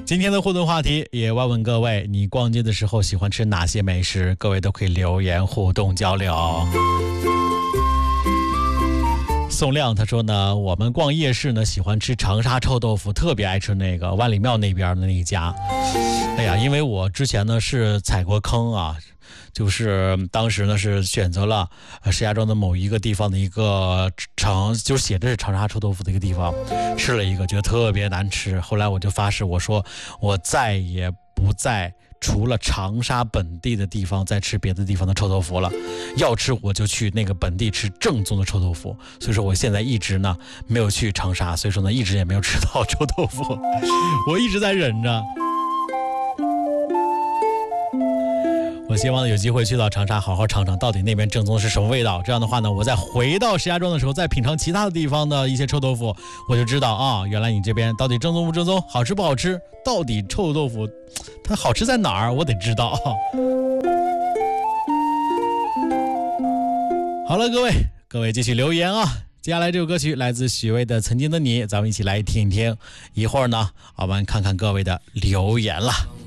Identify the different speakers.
Speaker 1: 今天的互动话题也问问各位，你逛街的时候喜欢吃哪些美食？各位都可以留言互动交流。宋亮他说呢，我们逛夜市呢喜欢吃长沙臭豆腐，特别爱吃那个万里庙那边的那一家。哎呀，因为我之前呢是踩过坑啊，就是当时呢是选择了石家庄的某一个地方的一个就是写的是长沙臭豆腐的一个地方，吃了一个觉得特别难吃，后来我就发誓，我说我再也不在除了长沙本地的地方再吃别的地方的臭豆腐了，要吃我就去那个本地吃正宗的臭豆腐。所以说我现在一直呢没有去长沙，所以说呢一直也没有吃到臭豆腐，我一直在忍着。我希望有机会去到长沙好好尝尝到底那边正宗的是什么味道，这样的话呢我再回到石家庄的时候再品尝其他的地方的一些臭豆腐，我就知道啊，原来你这边到底正宗不正宗，好吃不好吃，到底臭豆腐它好吃在哪儿，我得知道。好了，各位继续留言啊。接下来这首歌曲来自许巍的《曾经的你》，咱们一起来听一听。一会儿呢我们看看各位的留言了。